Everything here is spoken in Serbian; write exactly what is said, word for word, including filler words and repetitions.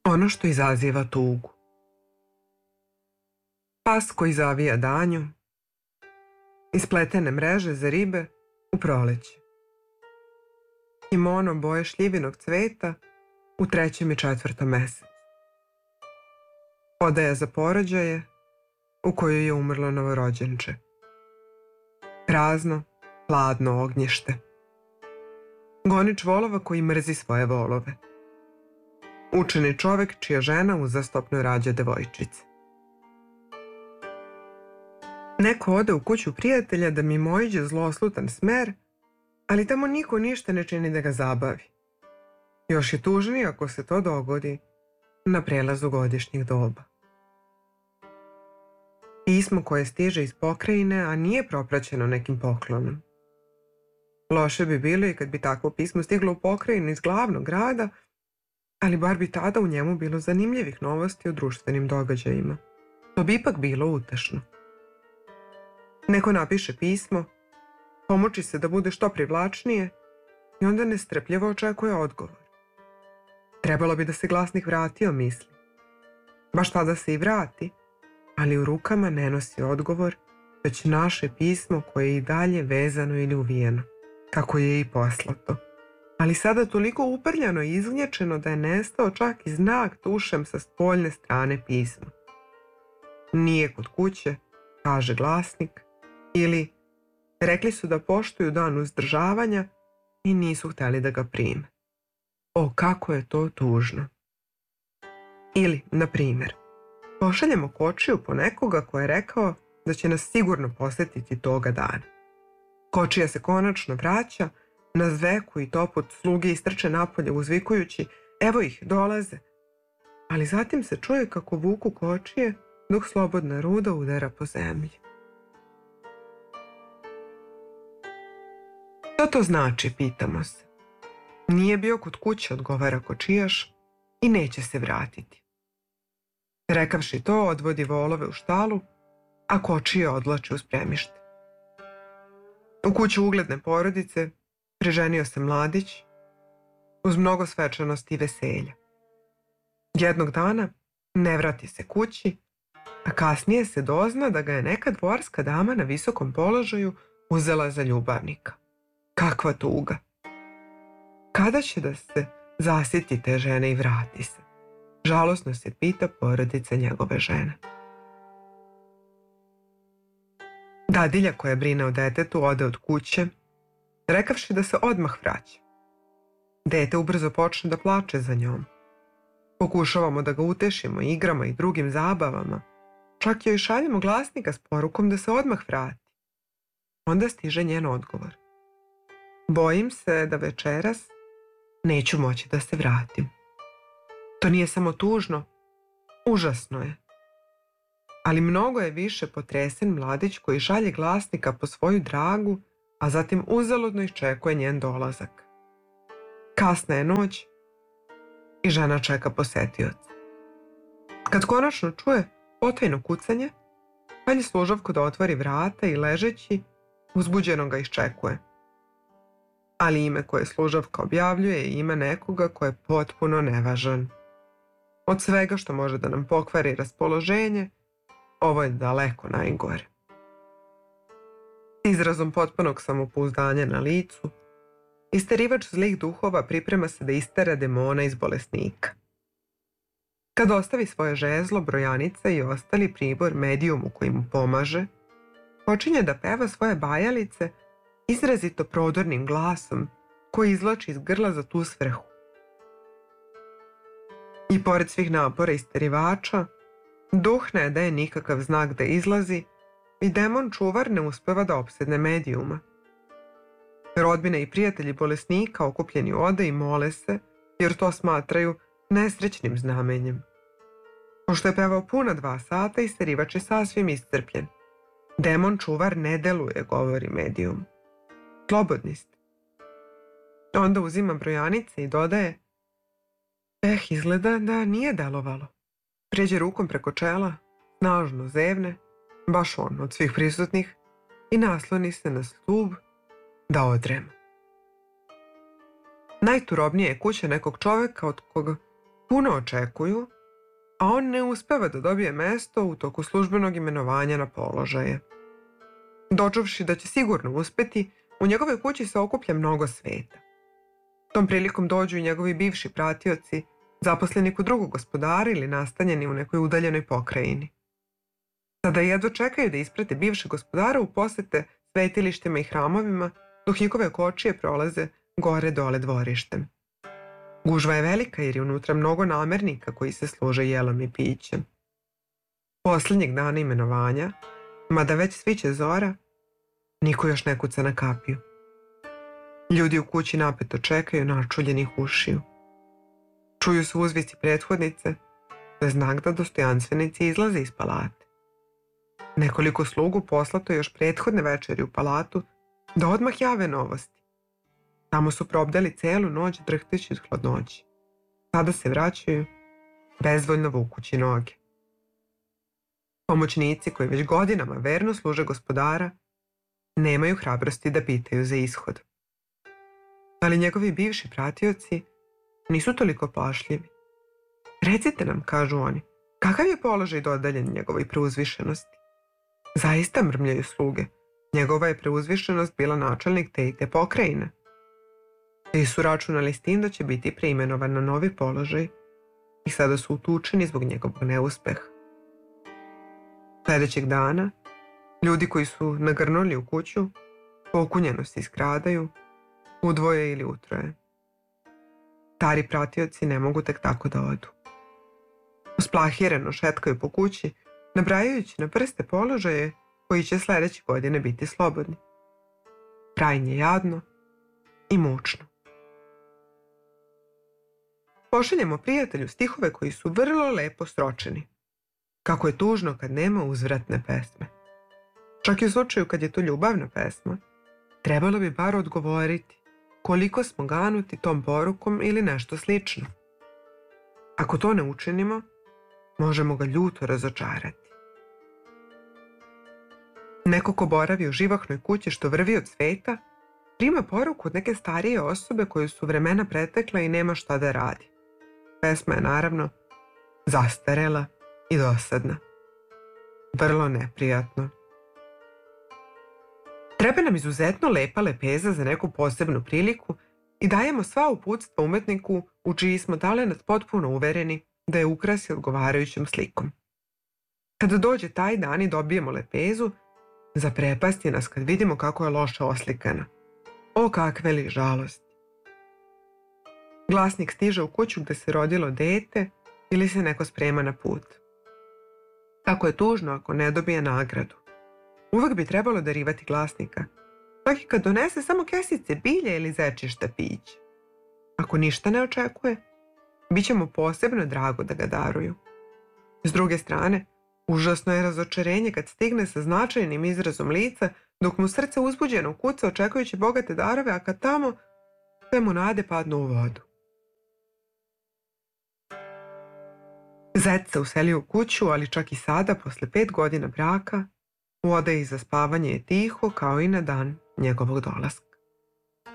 Ono što izaziva tugu. Pas koji zavija danju, ispletene mreže za ribe u proleće. Kimono boje šljivinog cveta u trećem i četvrtom mesecu. Odaja za porođaje u kojoj je umrlo novorođenče. Prazno, hladno ognjište. Gonič volova koji mrzi svoje volove. Učeni čovek čija žena uzastopno rađa devojčice. Neko ode u kuću prijatelja da mimoiđe zloslutan smer, ali tamo niko ništa ne čini da ga zabavi. Još je tužnije ako se to dogodi na prelazu godišnjih doba. Pismo koje stiže iz pokrajine, a nije propraćeno nekim poklonom. Loše bi bilo i kad bi takvo pismo stiglo u pokrajinu iz glavnog grada, ali bar bi tada u njemu bilo zanimljivih novosti o društvenim događajima. To bi ipak bilo utešno. Neko napiše pismo, pomuči se da bude što privlačnije i onda nestrpljivo očekuje odgovor. Trebalo bi da se glasnik vratio, misli. Baš tada se i vrati, ali u rukama ne nosi odgovor, već naše pismo koje je i dalje vezano ili uvijeno, kako je i poslato. Ali sada toliko uprljano i izgnječeno da je nestao čak i znak tušem sa spoljne strane pisma. Nije kod kuće, kaže glasnik, ili rekli su da poštuju dan uzdržavanja i nisu hteli da ga prime. O, kako je to tužno. Ili, na primjer, pošaljemo kočiju po nekoga ko je rekao da će nas sigurno posjetiti toga dana. Kočija se konačno vraća, na zveku i toput sluge istrče napolje uzvikujući evo ih, dolaze. Ali zatim se čuje kako vuku kočije dok slobodna ruda udara po zemlji. Što to znači, pitamo se. Nije bio kod kuće, odgovara kočijaš, i neće se vratiti. Rekavši to, odvodi volove u štalu, a kočije odlači u spremište. U kuću ugledne porodice preženio se mladić uz mnogo svečanosti i veselja. Jednog dana ne vrati se kući, a kasnije se dozna da ga je neka dvorska dama na visokom položaju uzela za ljubavnika. Kakva tuga! Kada će da se zasiti te žene i vrati se? Žalosno se pita porodica njegove žene. Dadilja koja brine o detetu ode od kuće, rekavši da se odmah vraća. Dete ubrzo počne da plače za njom. Pokušavamo da ga utešimo igrama i drugim zabavama, čak joj šaljemo glasnika s porukom da se odmah vrati. Onda stiže njen odgovor. Bojim se da večeras neću moći da se vratim. To nije samo tužno, užasno je. Ali mnogo je više potresen mladić koji šalje glasnika po svoju dragu, a zatim uzaludno iščekuje njen dolazak. Kasna je noć i žena čeka posetioca. Kad konačno čuje potajno kucanje, šalje služavku da otvori vrata i ležeći uzbuđeno ga iščekuje. Ali ime koje služavka objavljuje je ime nekoga ko je potpuno nevažan. Od svega što može da nam pokvari raspoloženje, ovo je daleko najgore. S izrazom potpunog samopouzdanja na licu, isterivač zlih duhova priprema se da istera demona iz bolesnika. Kad ostavi svoje žezlo, brojanica i ostali pribor medijumu koji mu pomaže, počinje da peva svoje bajalice izrazito prodornim glasom koji izvlači iz grla za tu svrhu. I pored svih napora isterivača, duh ne daje nikakav znak da izlazi i demon čuvar ne uspeva da opsedne medijuma. Rodbina i prijatelji bolesnika okupljeni ode i mole se, jer to smatraju nesrećnim znamenjem. Pošto je pevao puna dva sata, isterivač je sasvim iscrpljen. Demon čuvar ne deluje, govori medijum. Slobodni ste. Onda uzima brojanice i dodaje: Eh, izgleda da nije delovalo. Pređe rukom preko čela, snažno zevne, baš on od svih prisutnih, i nasloni se na stub da odrema. Najturobnije je kuća nekog čoveka od koga Puno očekuju, a on ne uspeva da dobije mesto u toku službenog imenovanja na položaje. Dočuvši da će sigurno uspeti, u njegovoj kući se okuplja mnogo sveta. Tom prilikom dođu i njegovi bivši pratioci, zaposleni kod drugog gospodara ili nastanjeni u nekoj udaljenoj pokrajini. Sada jedva čekaju da isprate bivše gospodara u posete svetilištima i hramovima, dok njihove kočije prolaze gore-dole dvorištem. Gužva je velika jer je unutra mnogo namernika koji se služe jelom i pićem. Poslednjeg dana imenovanja, mada već sviće zora, niko još ne kuca na kapiju. Ljudi u kući napeto čekaju načuljenih ušiju. Čuju se uzvici prethodnice, to je znak da dostojanstvenici izlaze iz palate. Nekoliko slugu poslato još prethodne večeri u palatu da odmah jave novosti. Tamo su probdali celu noć drhteći od hladnoće. Sada se vraćaju, bezvoljno vukući noge. Pomoćnici koji već godinama verno služe gospodara nemaju hrabrosti da pitaju za ishod. Ali njegovi bivši pratioci nisu toliko plašljivi. Recite nam, kažu oni, kakav je položaj dodaljen njegovoj preuzvišenosti? Zaista, mrmljaju sluge, njegova je preuzvišenost bila načelnik te i te pokrajine. Ti su računali s tim da će biti preimenovan na novi položaj i sada su utučeni zbog njegovog neuspeha. Sljedećeg dana, ljudi koji su nagrnuli u kuću pokunjeno se iskradaju, udvoje ili utroje. Stari pratioci ne mogu tek tako da odu. Usplahireno šetkaju po kući, nabrajajući na prste položaje koji će sljedeće godine biti slobodni. Krajnje jadno i mučno. Pošaljemo prijatelju stihove koji su vrlo lepo sročeni. Kako je tužno kad nema uzvratne pesme. Čak i u slučaju kad je to ljubavna pesma, trebalo bi bar odgovoriti koliko smo ganuti tom porukom ili nešto slično. Ako to ne učinimo, možemo ga ljuto razočarati. Neko ko boravi u živahnoj kući što vrvi od sveta, prima poruku od neke starije osobe koju su vremena pretekla i nema šta da radi. Pesma je naravno zastarela i dosadna. Vrlo neprijatno. Treba nam izuzetno lepa lepeza za neku posebnu priliku i dajemo sva uputstva umetniku u čiji smo talenat potpuno uvereni da je ukrasi odgovarajućom slikom. Kada dođe taj dan i dobijemo lepezu, zaprepasti nas kad vidimo kako je loše oslikana. O, kakve li žalosti! Glasnik stiže u kuću gde se rodilo dete ili se neko sprema na put. Tako je tužno ako ne dobije nagradu. Uvek bi trebalo darivati glasnika, čak i kad donese samo kesice bilja ili zečišta pića. Ako ništa ne očekuje, bit će mu posebno drago da ga daruju. S druge strane, užasno je razočarenje kad stigne sa značajnim izrazom lica, dok mu srce uzbuđeno kuca očekujući bogate darove, a kad tamo sve mu nade padnu u vodu. Zet se uselio u kuću, ali čak i sada, posle pet godina braka, u odaji za spavanje je tiho kao i na dan njegovog dolaska.